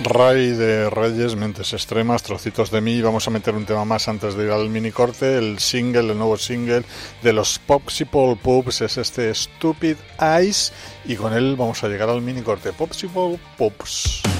Ray de Reyes, Mentes Extremas, Trocitos de Mí. Vamos a meter un tema más antes de ir al mini corte. El nuevo single de los Popsicle Pups es este Stupid Eyes, y con él vamos a llegar al mini corte. Popsicle Pups.